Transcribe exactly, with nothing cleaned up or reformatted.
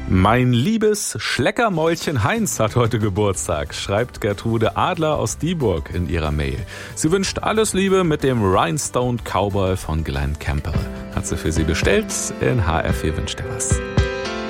Mein liebes Schleckermäulchen Heinz hat heute Geburtstag, schreibt Gertrude Adler aus Dieburg in ihrer Mail. Sie wünscht alles Liebe mit dem Rhinestone Cowboy von Glenn Campbell. Hat sie für Sie bestellt, in H R vier wünscht er was.